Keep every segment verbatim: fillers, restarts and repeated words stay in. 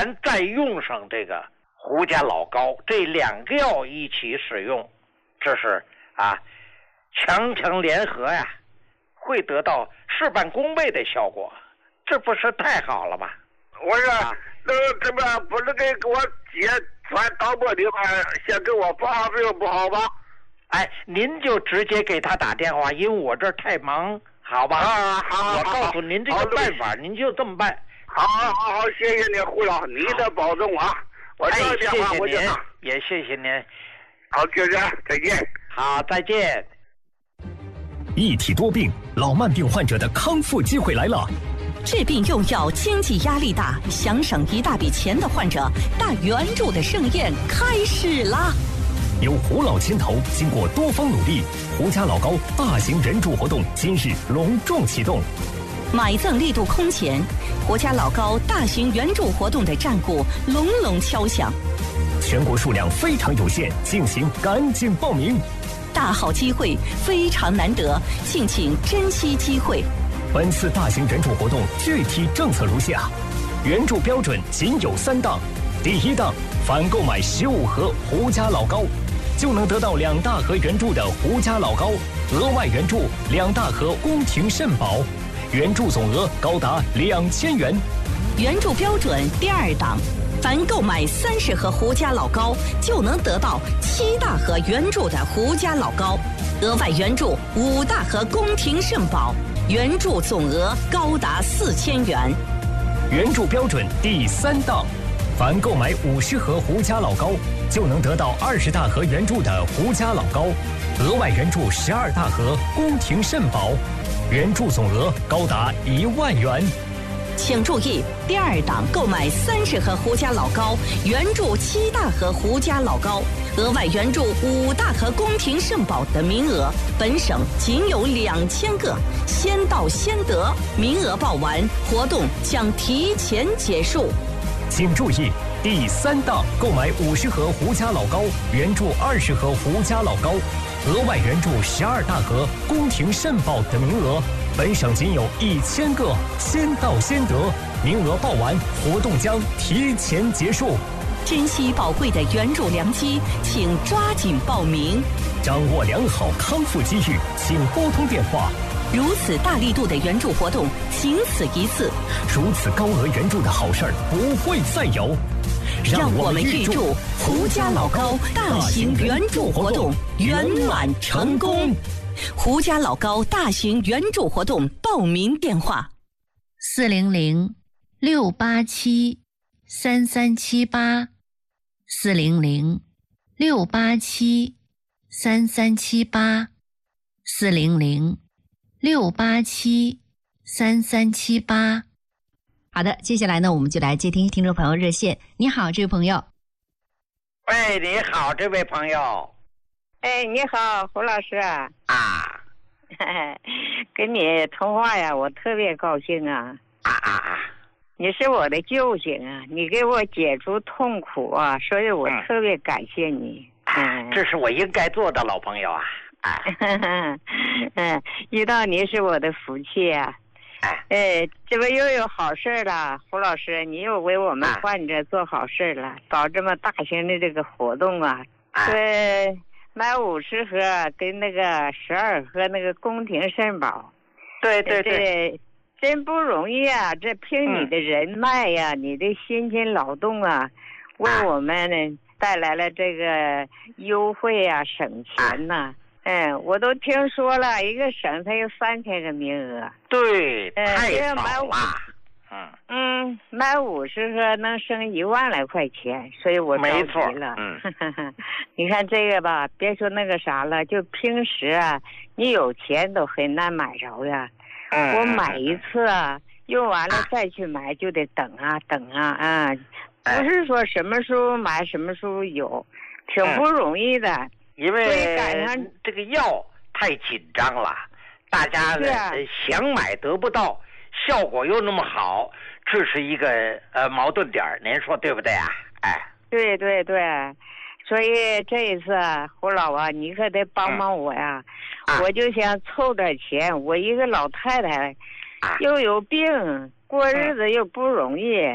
咱再用上这个胡家老高，这两个药一起使用，这是啊强强联合呀，会得到事半功倍的效果，这不是太好了吗？ 我说、啊、那这边不是给给我姐传导播的话，先给我报上病不好吧？ 哎，您就直接给他打电话，因为我这儿太忙，好吧？ 啊，好， 我告诉您这个办法，您就这么办。 好，好，好，谢谢您，胡老，你的保重啊！我这个电话我就打、 哎、也谢谢您。 好，就这样，再见。 好，再见。 一体多病，老慢病患者的康复机会来了。 治病用药经济压力大，想省一大笔钱的患者，大援助的盛宴开始啦！ 由胡老牵头，经过多方努力，胡家老高大型援助活动今日隆重启动。 买赠力度空前，胡家老高大型援助活动的战鼓隆隆敲响。 全国数量非常有限，敬请赶紧报名。 大好机会非常难得，敬请珍惜机会。 本次大型援助活动具体政策如下：援助标准仅有三档。第一档，反购买十五盒胡家老高，就能得到两大盒援助的胡家老高，额外援助两大盒宫廷肾宝，援助总额高达两千元。 援助标准第二档，凡购买三十盒胡家老高，就能得到七大盒援助的胡家老高，额外援助五大盒宫廷肾宝，援助总额高达四千元。 援助标准第三档，凡购买五十盒胡家老高，就能得到二十大盒援助的胡家老高，额外援助十二大盒宫廷肾宝，援助总额高达一万元。 请注意，第二档购买三十盒胡家老高，援助七大盒胡家老高，额外援助五大盒宫廷肾宝的名额，本省仅有两千个，先到先得，名额报完，活动将提前结束。 请注意，第三档购买五十盒胡家老高，援助二十盒胡家老高，额外援助十二大盒宫廷肾宝的名额，本省仅有一千个，先到先得，名额报完，活动将提前结束。 珍惜宝贵的援助良机，请抓紧报名。 掌握良好康复机遇，请拨通电话。 如此大力度的援助活动，仅此一次。 如此高额援助的好事儿不会再有。 让我们预祝胡家老高大型援助活动圆满成功。胡家老高大型援助活动报名电话： 四零零六八七三三七八，四零零六八七三三七八，四零零六八七三三七八。 好的，接下来呢，我们就来接听听众朋友热线。你好，这位朋友。 喂，你好，这位朋友。 哎，你好，胡老师啊。 啊。 跟你通话呀，我特别高兴啊。 啊啊啊！ 你是我的救星啊，你给我解除痛苦啊，所以我特别感谢你。 嗯，这是我应该做的，老朋友啊。啊。 嗯，遇到你是我的福气啊。哎，这不又有好事了，胡老师，你又为我们患者做好事了，搞这么大型的这个活动啊！对，买五十盒跟那个十二盒那个宫廷肾宝， 对对对， 真不容易啊！这凭你的人脉呀、啊嗯，你的辛勤劳动啊，为我们呢带来了这个优惠啊，省钱呐、啊。嗯，我都听说了，一个省才有三千个名额。 对，太少了。 嗯嗯，买五十盒能省一万来块钱，所以我着急了。嗯，你看这个吧，别说那个啥了，就平时啊，你有钱都很难买着呀。嗯，我买一次啊，用完了再去买就得等啊等啊啊，不是说什么时候买什么时候有，挺不容易的。嗯， 因为这个药太紧张了，大家呢、啊、想买得不到，效果又那么好，这是一个呃矛盾点，您说对不对啊？哎， 对对对，所以这一次胡老啊，你可得帮帮我呀、嗯啊！我就想凑点钱，我一个老太太，啊、又有病，过日子又不容易。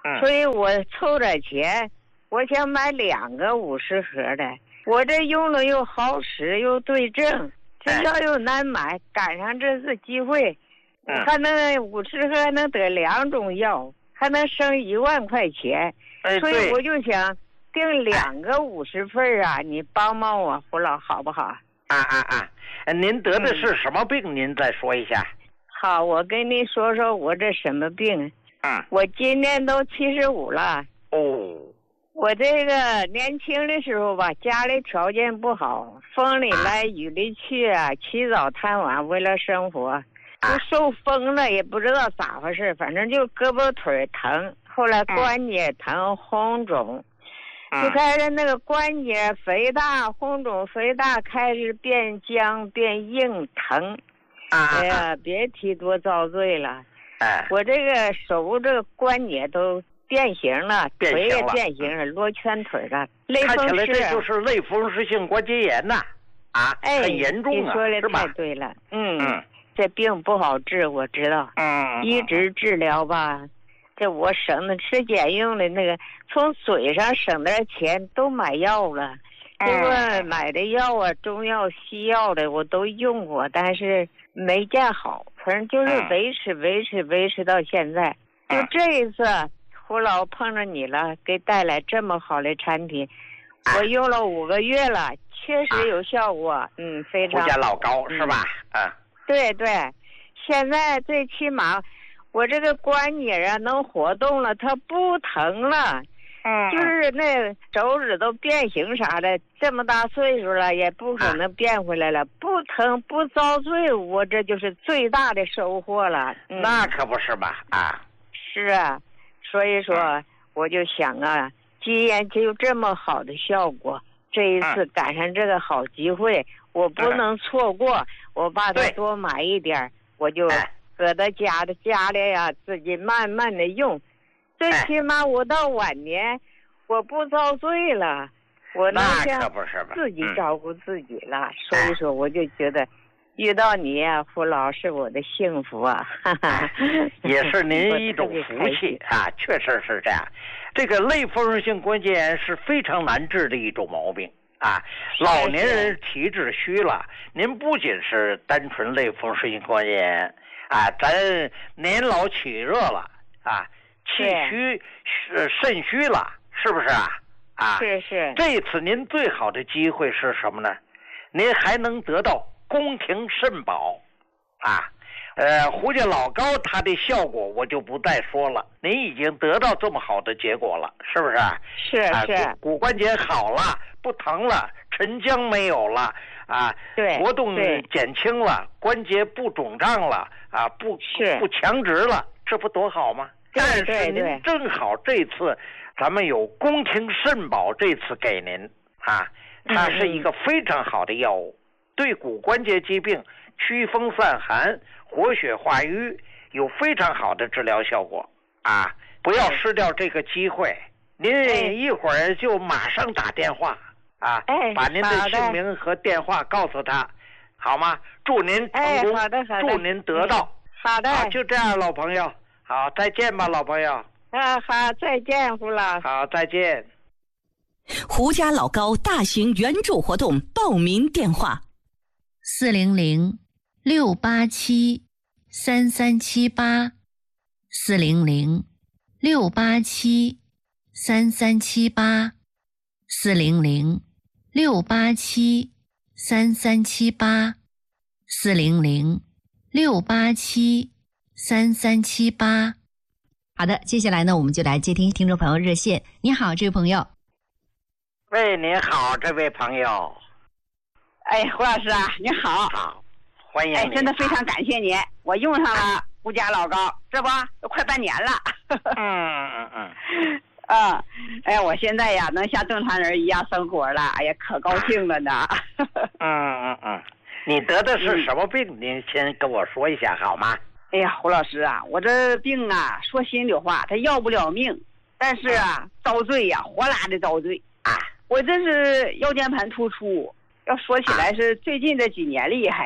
嗯，所以我凑点钱，我想买两个五十盒的。我这用了又好使又对症，这药又难买，赶上这次机会，我还能五十盒还能得两种药，还能省一万块钱。所以我就想订两个五十份啊，你帮帮我，胡老好不好？ 啊啊啊！您得的是什么病？嗯、您再说一下。 好，我跟你说说我这什么病。 嗯， 我今年都七十五了。 哦。 我这个年轻的时候吧，家里条件不好，风里来雨里去啊，起早贪晚，为了生活，就受风了，也不知道咋回事，反正就胳膊腿疼，后来关节疼、红肿，就开始那个关节肥大、红肿、肥大，开始变僵、变硬、疼。哎呀，别提多遭罪了。我这个手这个关节都变形了，腿也变形了，罗圈腿了。 看起来这就是类风湿性关节炎呐，啊， 哎， 很严重啊， 你说的太对了，嗯，嗯这病不好治，我知道， 嗯， 一直治疗吧，这我省的吃俭用的那个，从嘴上省点钱都买药了，这个买的药啊，中药、西药的我都用过，但是没见好，反正就是维持、维持、维持到现在，就这一次。胡老碰着你了，给带来这么好的产品，我用了五个月了，确实有效果，啊、嗯，非常。 胡家老高是吧？ 嗯，对对，现在最起码我这个关节啊能活动了，它不疼了，嗯，就是那手指都变形啥的，这么大岁数了也不可能变回来了，啊、不疼不遭罪，我这就是最大的收获了。 嗯、那可不是吧？啊， 是啊。所以说，我就想啊，既然就这么好的效果，这一次赶上这个好机会，我不能错过，我把它多买一点，我就搁到家的家里呀、啊，自己慢慢的用，最起码我到晚年，我不遭罪了，我能像自己照顾自己了，所以说我就觉得。遇到你呀、啊，胡老是我的幸福啊！哈哈也是您一种福气啊，确实是这样。这个类风湿性关节炎是非常难治的一种毛病啊，老年人体质虚了，您不仅是单纯类风湿性关节炎啊，咱年老体热了啊，气虚是肾虚了，是不是啊？啊， 是是。 这次您最好的机会是什么呢？您还能得到。宫廷肾宝，啊，呃，胡家老高它的效果我就不再说了。您已经得到这么好的结果了，是不是？ 是是、 啊骨。骨关节好了，不疼了，沉僵没有了，啊， 对， 活动减轻了，关节不肿胀了，啊，不是不强直了，这不多好吗？ 对对对。 但是您正好这次咱们有宫廷肾宝，这次给您啊，它是一个非常好的药物。嗯对骨关节疾病、祛风散寒、活血化瘀有非常好的治疗效果啊！不要失掉这个机会，您一会儿就马上打电话啊， 哎、 把您的姓名和电话告诉他，好吗？祝您成功， 哎、好的好的祝您得到。 好的， 好，就这样，老朋友，好，再见吧，老朋友。 啊，好，再见，胡老。 好，再见。 胡家老高大型援助活动报名电话。 四零零六八七三三七八，四零零六八七三三七八，四零零六八七三三七八，四零零六八七三三七八。 好的，接下来呢，我们就来接听听众朋友热线。你好，这位朋友。 喂，您好，这位朋友。 哎，胡老师啊，你好， 好，欢迎你。 哎，真的非常感谢您，我用上了胡家老高，这不都快半年了。 嗯嗯嗯。 嗯，哎，我现在呀能像正常人一样生活了，哎呀，可高兴了呢。 嗯嗯嗯，你得的是什么病？嗯、您先跟我说一下好吗？ 哎呀，胡老师啊，我这病啊，说心里话，它要不了命，但是啊，遭罪呀，活拉的遭罪啊！我这是腰间盘突出。要说起来是最近这几年厉害的，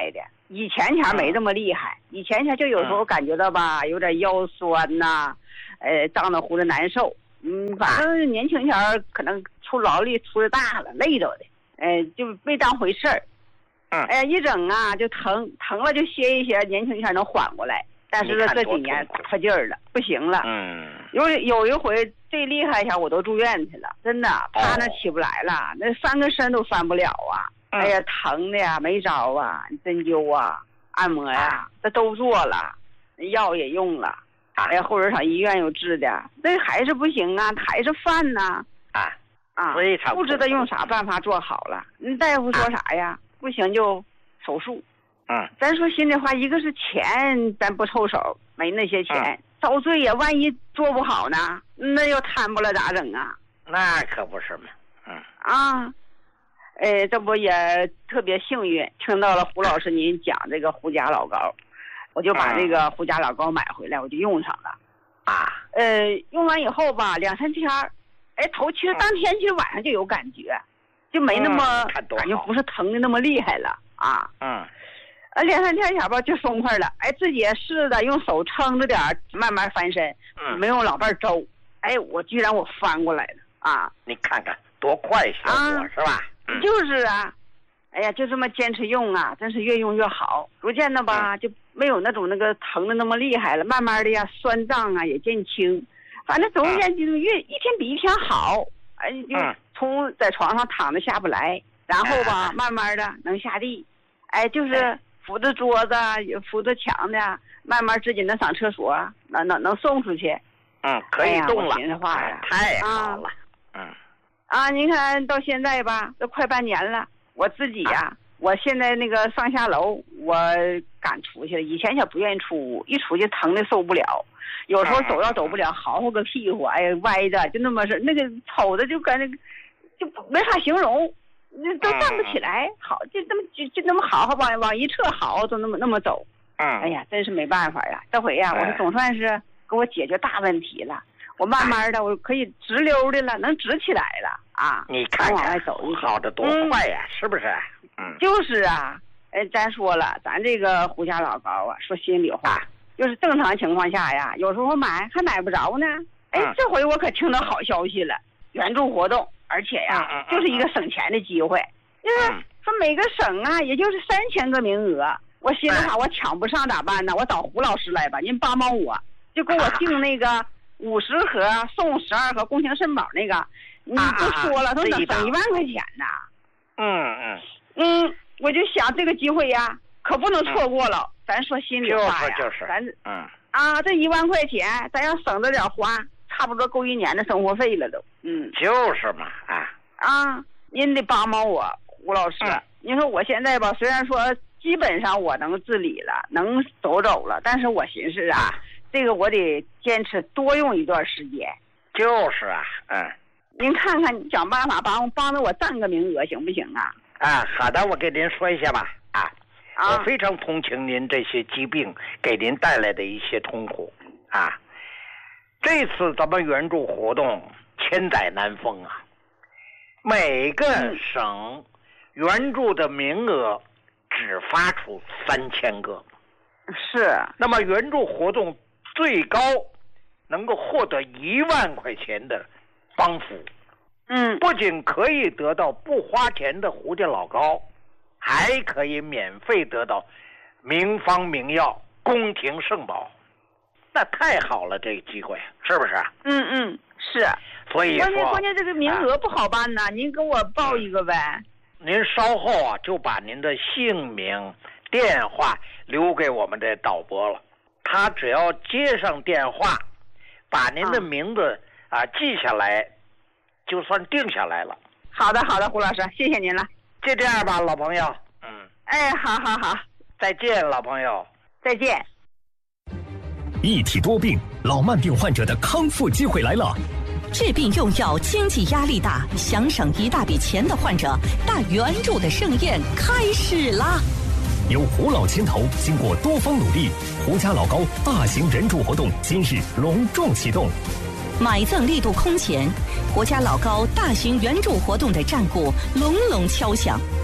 以前前没这么厉害，以前前就有时候感觉到吧，有点腰酸呐、啊，呃，胀得乎的难受。嗯，反正年轻前可能出劳力出的大了，累着的，呃，就没当回事儿。 嗯， 哎呀，一整啊就疼，疼了就歇一歇，年轻前能缓过来。但是这几年打发劲儿了，不行了。 嗯， 有有一回最厉害一下，我都住院去了，真的，趴那起不来了，哦、那翻个身都翻不了啊。 嗯、 哎呀，疼的呀，没招啊，针灸啊，按摩呀、啊，这都做了，药也用了。哎呀，或者上医院又治的，那还是不行啊，还是犯呐。 啊啊， 非常不知道用啥办法做好了。那大夫说啥呀？啊、不行就手术。 嗯， 咱说心里话，一个是钱，咱不凑手，没那些钱，嗯、遭罪呀。万一做不好呢，那要摊不了咋整啊？ 那可不是嘛。嗯啊，哎，这不也特别幸运，听到了胡老师您讲这个胡家老膏，我就把这个胡家老膏买回来，我就用上了。 啊， 呃，用完以后吧，两三天，哎，头其实当天其实晚上就有感觉，就没那么、 嗯、 感觉不是疼的那么厉害了啊。 嗯。 呃，两三天前吧就松快了，哎，自己也试着用手撑着点慢慢翻身， 嗯， 没用老伴周，哎，我居然我翻过来了啊！ 你看看多快效果、啊、是吧？ 嗯、就是啊，哎呀，就这么坚持用啊，真是越用越好，逐渐的吧、嗯、就没有那种那个疼的那么厉害了，慢慢的呀酸胀啊也减轻，反正总而言之越一天比一天好，哎，就从在床上躺着下不来，然后吧、嗯、慢慢的能下地，哎，就是。嗯扶着桌子，扶着墙的，慢慢自己能上厕所，能能能送出去。 嗯，可以动了。 哎、寻思话呀， 太好了。啊、嗯。 啊，您看到现在吧，都快半年了，我自己呀、啊，我现在那个上下楼，我敢出去了。以前也不愿意出屋，一出去疼的受不了。有时候走要走不了，嚎嚎个屁股，哎，歪着就那么是那个瞅着就跟那个就没法形容。那都站不起来，好就这么就就那么好好往往一侧好，都那么那么走。 嗯， 哎呀，真是没办法呀。这回呀，我总算是给我解决大问题了。我慢慢的我可以直溜的了，能直起来了啊。 你看看， 往外走一走， 好的多快呀，嗯、是不是？嗯， 就是啊。哎，咱说了，咱这个胡家老膏啊，说心里话，就是正常情况下呀，有时候买还买不着呢。哎， 嗯、 这回我可听到好消息了，援助活动。而且呀、 嗯嗯嗯， 就是一个省钱的机会，就是说每个省啊，也就是三千个名额。我心里话，我抢不上咋办呢？我找胡老师来吧，您帮帮我，就给我订那个五十盒送十二盒共情肾宝那个，你都说了，都能省一万块钱呢。 嗯嗯嗯，我就想这个机会呀，可不能错过了。嗯、咱说心里话呀， 就是就是， 咱嗯啊，这一万块钱，咱要省着点花。差不多够一年的生活费了都，嗯， 就是嘛，啊啊，您得帮帮我，胡老师。嗯、您说我现在吧，虽然说基本上我能自理了，能走走了，但是我寻思啊，这个我得坚持多用一段时间。 就是啊，嗯， 您看看，想办法帮帮着我占个名额，行不行啊？ 啊，好的，我给您说一下吧，啊， 啊我非常同情您这些疾病给您带来的一些痛苦啊。这次咱们援助活动千载难逢啊，每个省援助的名额只发出三千个， 是。 那么援助活动最高能够获得一万块钱的帮扶， 嗯， 不仅可以得到不花钱的胡家老膏，还可以免费得到名方名药宫廷圣宝。那太好了，这个机会是不是？ 嗯嗯，是。 所以说， 关键关键这个名额不好办呐、啊，您给我报一个呗。 您稍后啊，就把您的姓名、电话留给我们的导播了。他只要接上电话，把您的名字啊记下来，就算定下来了。 好的，好的，胡老师，谢谢您了。 就这样吧，老朋友。嗯。 哎，好好好， 再见，老朋友。 再见。 一体多病，老慢病患者的康复机会来了。 治病用药，经济压力大，想省一大笔钱的患者，大援助的盛宴开始啦！ 由胡老牵头，经过多方努力，胡家老膏大型援助活动今日隆重启动。 买赠力度空前，胡家老膏大型援助活动的战鼓隆隆敲响。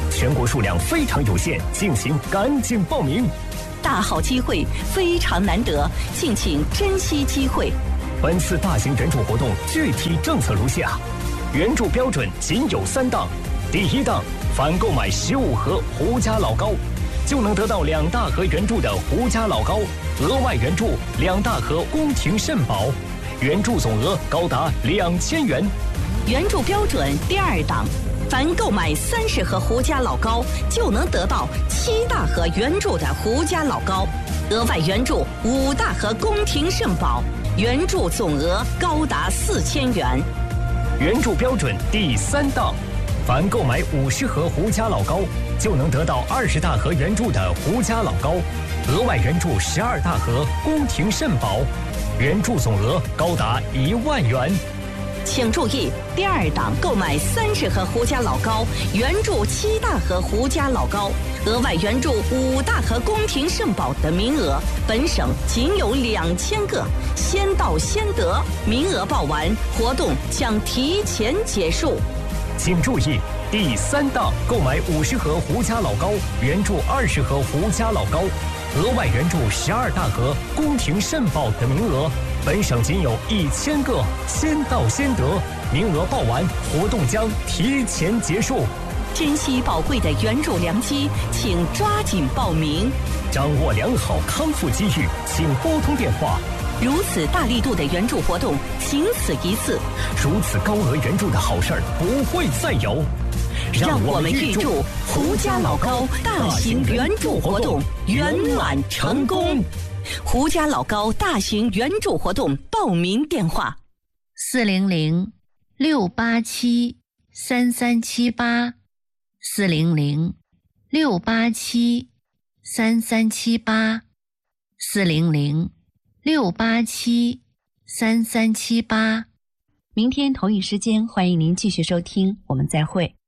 全国数量非常有限，敬请赶紧报名。 大好机会非常难得，敬请珍惜机会。 本次大型援助活动具体政策如下：援助标准仅有三档。第一档，反购买十五盒胡家老高，就能得到两大盒援助的胡家老高，额外援助两大盒宫廷肾宝，援助总额高达两千元。 援助标准第二档，凡购买三十盒胡家老高，就能得到七大盒援助的胡家老高，额外援助五大盒宫廷肾宝，援助总额高达四千元。 援助标准第三档，凡购买五十盒胡家老高，就能得到二十大盒援助的胡家老高，额外援助十二大盒宫廷肾宝，援助总额高达一万元。 请注意，第二档购买三十盒胡家老高，援助七大盒胡家老高，额外援助五大盒宫廷肾宝的名额，本省仅有两千个，先到先得，名额报完，活动将提前结束。 请注意，第三档购买五十盒胡家老高，援助二十盒胡家老高，额外援助十二大盒宫廷肾宝的名额，本省仅有一千个，先到先得，名额报完，活动将提前结束。 珍惜宝贵的援助良机，请抓紧报名。 掌握良好康复机遇，请拨通电话。 如此大力度的援助活动，仅此一次。 如此高额援助的好事儿不会再有。 让我们预祝胡家老高大型援助活动圆满成功。胡家老高大型援助活动报名电话： 四零零六八七三三七八，四零零六八七三三七八，四零零六八七三三七八。 明天同一时间，欢迎您继续收听，我们再会。